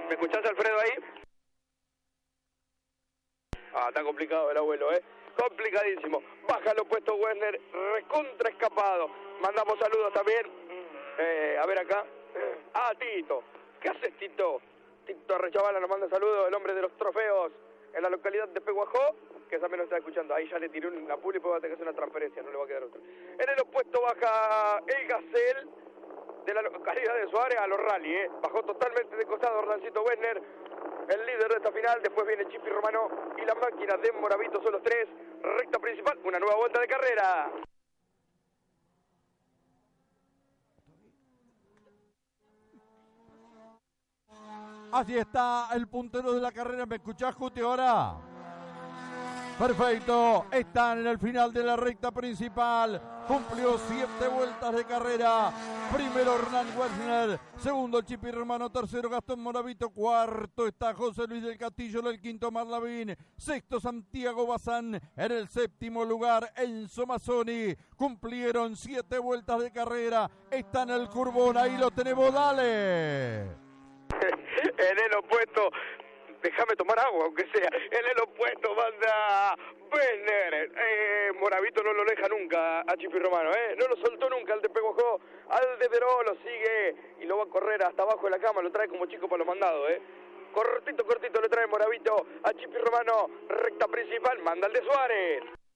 ¿Me escuchás, Alfredo, ahí? Está complicado el abuelo, complicadísimo. Baja el opuesto Werner, recontra escapado. Mandamos saludos también. A ver acá. Tito. ¿Qué haces, Tito? Tito Arrechavala nos manda saludos, el hombre de los trofeos en la localidad de Peguajó, que también nos está escuchando. Ahí ya le tiré una pula y puede tener que hacer una transferencia, no le va a quedar otro. En el opuesto baja el Gacel de la localidad de Suárez a los rally, Bajó totalmente de costado Orlancito Werner, el líder de esta final. Después viene Chipi Romano y la máquina de Moravito, son los tres. Recta principal, una nueva vuelta de carrera. Así está el puntero de la carrera. ¿Me escuchás, Juti, ahora? Perfecto. Están en el final de la recta principal. Cumplió 7 vueltas de carrera. Primero Hernán Werner, segundo Chipi Romano, tercero Gastón Moravito, cuarto está José Luis del Castillo, en el quinto Marlavín, sexto Santiago Bazán, en el séptimo lugar Enzo Mazzoni. Cumplieron 7 vueltas de carrera. Está en el curbón, ahí lo tenemos, dale. En el opuesto, déjame tomar agua, aunque sea. En el opuesto manda Werner. Moravito no lo deja nunca a Chipi Romano, no lo soltó nunca al de Peguajó. Al de Veró lo sigue y lo va a correr hasta abajo de la cama, lo trae como chico para los mandados, Cortito le trae Moravito a Chipi Romano. Recta principal, manda al de Suárez.